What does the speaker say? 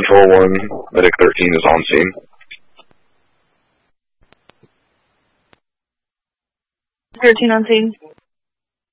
Control 1, Medic 13 is on scene. #13 on scene.